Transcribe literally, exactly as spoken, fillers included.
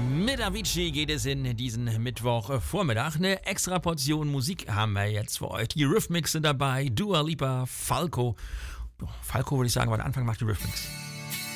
Mit Avicii geht es in diesen Mittwochvormittag. Eine extra Portion Musik haben wir jetzt für euch. Die Rhythmics sind dabei, Dua Lipa, Falco. Falco würde ich sagen, aber der Anfang macht die Rhythmics.